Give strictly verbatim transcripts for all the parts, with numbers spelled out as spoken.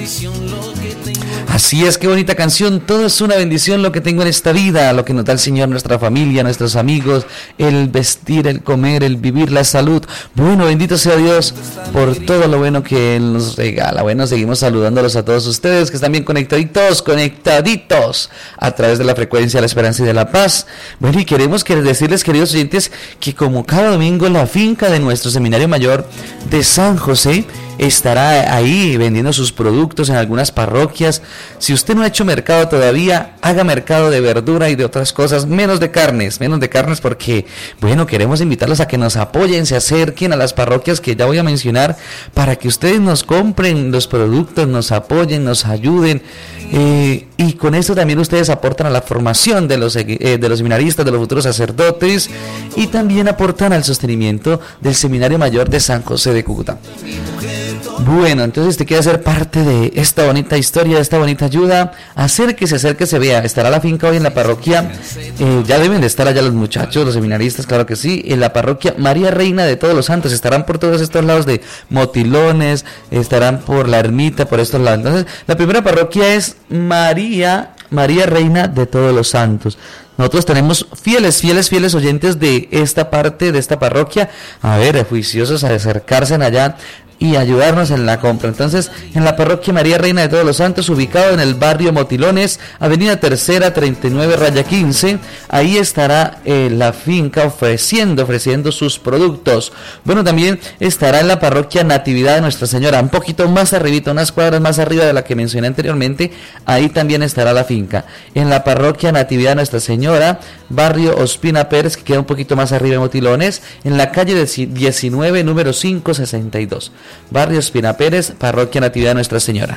Así es, qué bonita canción. Todo es una bendición lo que tengo en esta vida, lo que nos da el Señor, nuestra familia, nuestros amigos, el vestir, el comer, el vivir, la salud. Bueno, bendito sea Dios por todo lo bueno que Él nos regala. Bueno, seguimos saludándolos a todos ustedes que están bien conectaditos, conectaditos a través de la frecuencia de la esperanza y de la paz. Bueno, y queremos que decirles, queridos oyentes, que como cada domingo la finca de nuestro Seminario Mayor de San José estará ahí vendiendo sus productos en algunas parroquias. Si usted no ha hecho mercado todavía, haga mercado de verdura y de otras cosas, menos de carnes, menos de carnes porque, bueno, queremos invitarlos a que nos apoyen, se acerquen a las parroquias que ya voy a mencionar para que ustedes nos compren los productos, nos apoyen, nos ayuden. Eh, y con esto también ustedes aportan a la formación de los, eh, de los seminaristas, de los futuros sacerdotes, y también aportan al sostenimiento del Seminario Mayor de San José de Cúcuta. Bueno, entonces usted quiere ser parte de esta bonita historia, de esta bonita ayuda, acérquese, acérquese, vea, estará la finca hoy en la parroquia, eh, ya deben de estar allá los muchachos, los seminaristas, claro que sí, en la parroquia María Reina de Todos los Santos, estarán por todos estos lados de Motilones, estarán por la ermita, por estos lados. Entonces, la primera parroquia es María, María Reina de Todos los Santos. Nosotros tenemos fieles, fieles, fieles oyentes de esta parte, de esta parroquia, a ver, juiciosos a acercarse allá y ayudarnos en la compra. Entonces, en la parroquia María Reina de Todos los Santos, ubicado en el barrio Motilones, avenida Tercera, treinta y nueve raya quince, ahí estará eh, la finca ofreciendo, ofreciendo sus productos. Bueno, también estará en la parroquia Natividad de Nuestra Señora, un poquito más arribita, unas cuadras más arriba de la que mencioné anteriormente, ahí también estará la finca. En la parroquia Natividad de Nuestra Señora, barrio Ospina Pérez, que queda un poquito más arriba de Motilones, en la calle diecinueve, número quinientos sesenta y dos. Barrio Espina Pérez, parroquia Natividad de Nuestra Señora.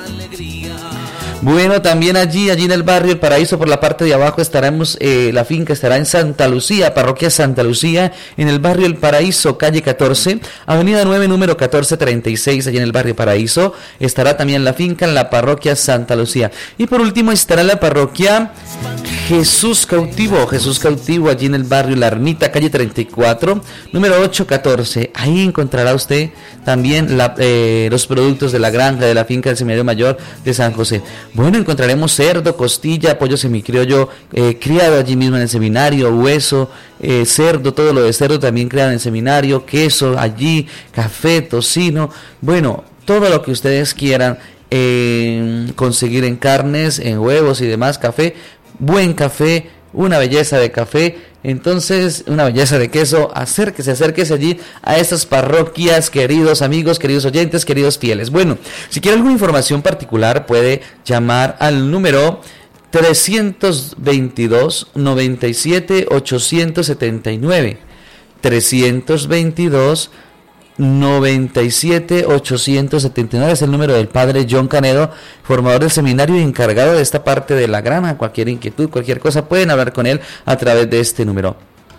Bueno, también allí, allí en el barrio El Paraíso, por la parte de abajo, estaremos, eh, la finca estará en Santa Lucía, parroquia Santa Lucía, en el barrio El Paraíso, calle catorce, avenida nueve, número catorce treinta y seis, allí en el barrio Paraíso, estará también la finca en la parroquia Santa Lucía. Y por último estará la parroquia Jesús Cautivo, Jesús Cautivo, allí en el barrio La Ermita, calle treinta y cuatro, número ocho catorce, ahí encontrará usted también la, eh, los productos de la granja, de la finca del Seminario Mayor de San José. Bueno, encontraremos cerdo, costilla, pollo semicriollo eh, criado allí mismo en el seminario, hueso, eh, cerdo, todo lo de cerdo también criado en el seminario, queso allí, café, tocino, bueno, todo lo que ustedes quieran eh, conseguir en carnes, en huevos y demás, café, buen café, una belleza de café, entonces una belleza de queso. Acérquese, acérquese allí a estas parroquias, queridos amigos, queridos oyentes, queridos fieles. Bueno, si quiere alguna información particular puede llamar al número trescientos veintidós, noventa y siete, ochocientos setenta y nueve, trescientos veintidós, noventa y siete, ochocientos setenta y nueve, es el número del padre John Canedo, formador del seminario y encargado de esta parte de la granja. Cualquier inquietud, cualquier cosa, pueden hablar con él a través de este número.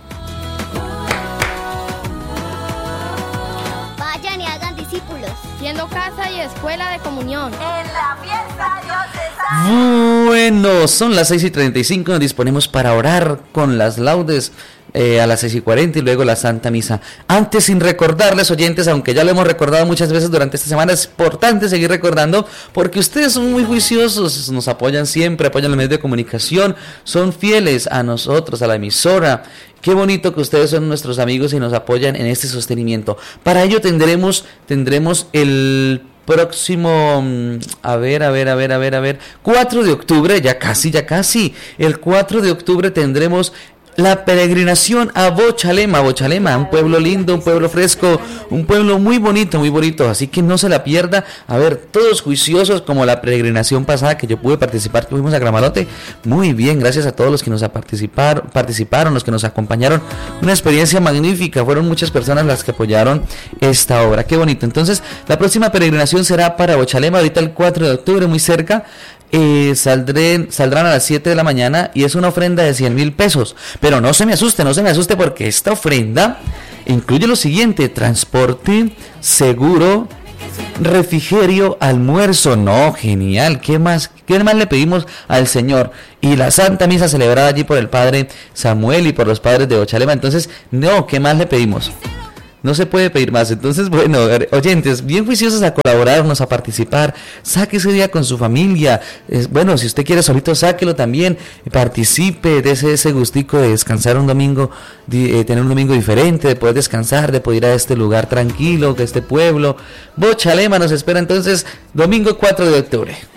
Vayan y hagan discípulos, siendo casa y escuela de comunión en la fiesta diocesana. Bueno, son las seis y treinta y cinco, nos disponemos para orar con las laudes Eh, a las seis y cuarenta y luego la Santa Misa. Antes, sin recordarles, oyentes, aunque ya lo hemos recordado muchas veces durante esta semana, es importante seguir recordando porque ustedes son muy juiciosos, nos apoyan siempre, apoyan los medios de comunicación, son fieles a nosotros, a la emisora. Qué bonito que ustedes son nuestros amigos y nos apoyan en este sostenimiento. Para ello tendremos, tendremos el próximo, a ver, a ver, a ver, a ver, a ver, cuatro de octubre, ya casi, ya casi, el cuatro de octubre tendremos la peregrinación a Bochalema, Bochalema, un pueblo lindo, un pueblo fresco, un pueblo muy bonito, muy bonito, así que no se la pierda. A ver, todos juiciosos como la peregrinación pasada que yo pude participar, que fuimos a Gramalote, muy bien, gracias a todos los que nos participaron, participaron, los que nos acompañaron, una experiencia magnífica, fueron muchas personas las que apoyaron esta obra, qué bonito. Entonces, la próxima peregrinación será para Bochalema, ahorita el cuatro de octubre, muy cerca. Eh, saldré, saldrán a las siete de la mañana y es una ofrenda de cien mil pesos. Pero no se me asuste, no se me asuste porque esta ofrenda incluye lo siguiente: transporte, seguro, refrigerio, almuerzo. No, genial, ¿qué más? ¿Qué más le pedimos al Señor? Y la Santa Misa celebrada allí por el Padre Samuel y por los padres de Bochalema. Entonces, no, ¿qué más le pedimos? no se puede pedir más. Entonces, bueno, oyentes, bien juiciosos a colaborarnos, a participar, saque ese día con su familia, es, bueno, si usted quiere solito, sáquelo también, participe, dése ese gustico de descansar un domingo, de, eh, tener un domingo diferente, de poder descansar, de poder ir a este lugar tranquilo, que este pueblo. Bochalema nos espera entonces domingo cuatro de octubre.